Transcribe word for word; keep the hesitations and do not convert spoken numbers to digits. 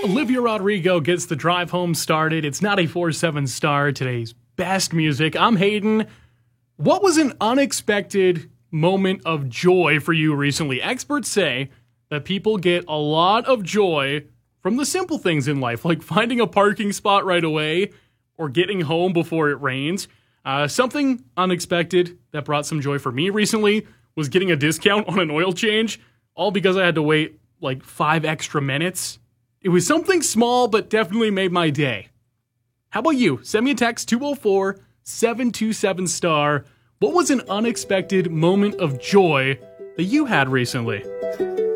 Olivia Rodrigo gets the drive home started. It's not a four seven star, today's best music. I'm Hayden. What was an unexpected moment of joy for you recently? Experts say that people get a lot of joy from the simple things in life, like finding a parking spot right away or getting home before it rains. Uh, something unexpected that brought some joy for me recently was getting a discount on an oil change, all because I had to wait like five extra minutes. It was something small, but definitely made my day. How about you? Send me a text, two oh four, seven two seven, star. What was an unexpected moment of joy that you had recently?